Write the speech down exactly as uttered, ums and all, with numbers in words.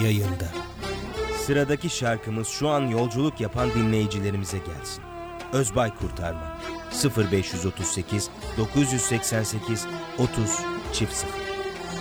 yayında. Sıradaki şarkımız şu an yolculuk yapan dinleyicilerimize gelsin. Özbay Kurtarma sıfır beş otuz sekiz dokuz seksen sekiz otuz sıfır sıfır